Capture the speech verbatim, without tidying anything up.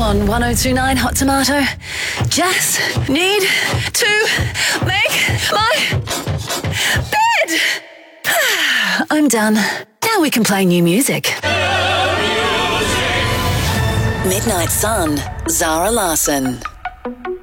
on one oh two point nine Hot Tomato. Just need to make my bed. I'm done. Now we can play new music. Midnight Sun, Zara Larsson.